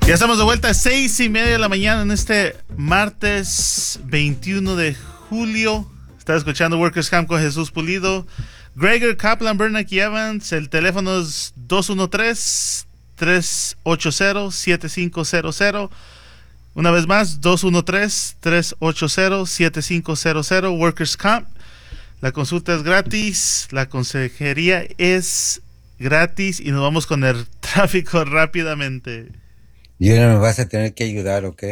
Ya estamos de vuelta a 6:30 de la mañana en este martes 21 de julio. Estás escuchando Workers Camp con Jesús Pulido, Gregor Kaplan, Bernack y Evans. El teléfono es 213-380-7500. Una vez más, 213-380-7500. Workers Camp. La consulta es gratis, la consejería es gratis y nos vamos con el tráfico rápidamente. Junior, me vas a tener que ayudar, ¿ok?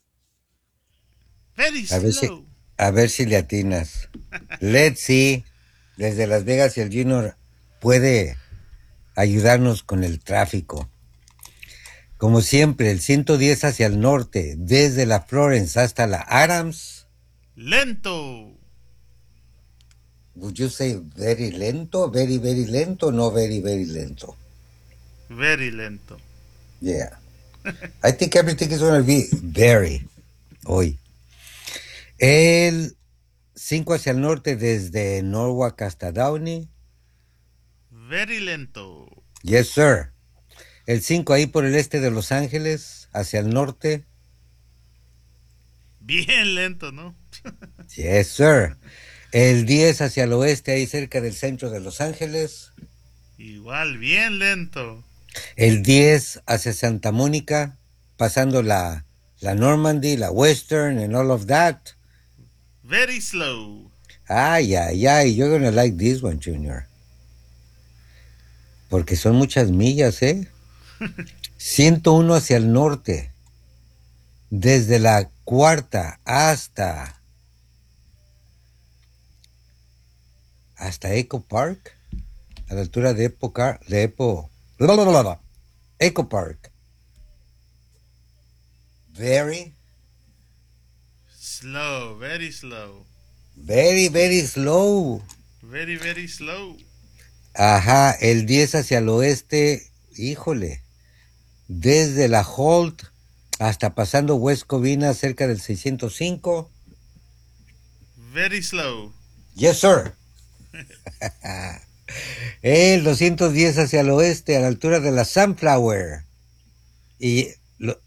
Very A ver si, slow. a ver si le atinas. Let's see. Desde Las Vegas y el Junior puede ayudarnos con el tráfico. Como siempre, el 110 hacia el norte, desde la Florence hasta la Adams. Lento. Would you say very lento? Very, very lento? No, very, very lento. Very lento. Yeah. I think everything is going to be very hoy. El 5 hacia el norte desde Norwalk hasta Downey. Very lento. Yes, sir. El 5 ahí por el este de Los Ángeles, hacia el norte. Bien lento, ¿no? Yes, sir. El 10 hacia el oeste, ahí cerca del centro de Los Ángeles. Igual, bien lento. El 10 hacia Santa Mónica, pasando la Normandy, la Western and all of that. Very slow. Ay, ay, ay, you're gonna like this one, Junior. Porque son muchas millas, ¿eh? 101 hacia el norte, desde la cuarta hasta Echo Park, a la altura de Echo Park. Very, Slow, very slow. very, very slow. Very, very slow. Ajá, el 10 hacia el oeste, híjole, desde la Holt hasta pasando West Covina cerca del 605. Very slow. Yes, sir. El 210 hacia el oeste, a la altura de la Sunflower. Y